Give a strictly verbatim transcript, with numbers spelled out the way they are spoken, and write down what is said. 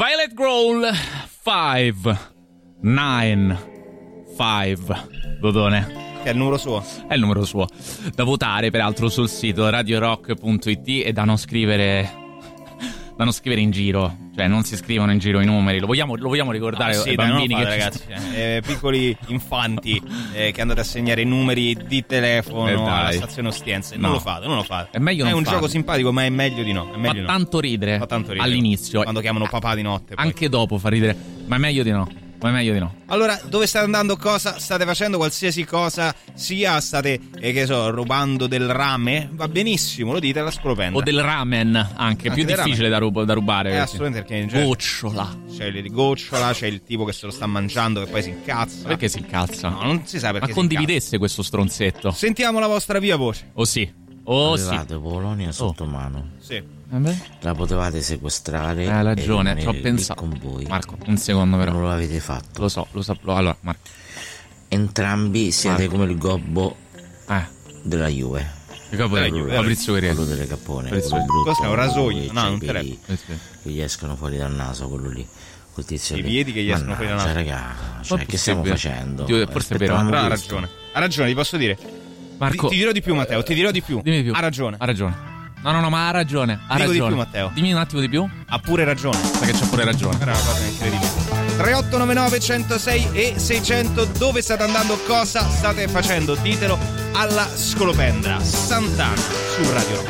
Violet Growl cinque nove cinque Dodone. Che è il numero suo? È il numero suo. Da votare peraltro sul sito radio rock punto it e da non scrivere da non scrivere in giro. Cioè non si scrivono in giro i numeri. Lo vogliamo, lo vogliamo ricordare ah, sì, ai dai, bambini fate, che ragazzi, eh, piccoli infanti eh, che andate a segnare i numeri di telefono eh, alla stazione Ostiense. Non no. lo fate, non lo fate. È meglio è non un farlo. gioco simpatico, ma è meglio di no. È meglio fa di no. tanto ridere. Fa tanto ridere all'inizio. Quando chiamano papà di notte. Poi. Anche dopo fa ridere. Ma è meglio di no. Ma è meglio di no. Allora, dove state andando? Cosa state facendo? Qualsiasi cosa sia, state, eh, che so, rubando del rame? Va benissimo, lo dite alla scolopendra. O del ramen, anche, anche più difficile da, rub- da rubare. Eh, assolutamente, perché in genere gocciola. C'è il gocciola, c'è il tipo che se lo sta mangiando che poi si incazza. Perché si incazza? No, non si sa perché. Ma si condividesse incazza. questo stronzetto. Sentiamo la vostra via voce. Oh sì. Oh Avevate sì. Polonia sotto oh. mano. Sì. La potevate sequestrare. Hai ragione, e ci ho pensato. con voi. Marco, un secondo però. Non lo avete fatto. Lo so, lo so. Lo, allora, Marco. Entrambi siete Marco. come il gobbo Eh. della Juve. Il capo della Juve. Fabrizio Guerrieri. Quello delle cappone. Fabrizio Quello brutto. Cos'è, un rasoio? Quello No, che non c'ha te i piedi che gli escono fuori dal naso, quello lì. Quel tizio I lì. piedi che gli escono fuori dal naso. Raga, cioè, che stiamo facendo? Dio, forse è vero. Però ha ragione. Ha ragione, ti posso dire. Marco. Ti, ti dirò di più, Matteo, ti dirò di più. Dimmi di più. Ha ragione. Ha ragione. No, no, no, ma ha ragione. Ha Dico ragione. di più, Matteo. Dimmi un attimo di più. Ha pure ragione. Sa che c'ha pure ragione. Era una cosa incredibile. tre otto nove nove uno zero sei e seicento. Dove state andando? Cosa state facendo? Ditelo alla scolopendra. Sant'Anna su Radio Rock.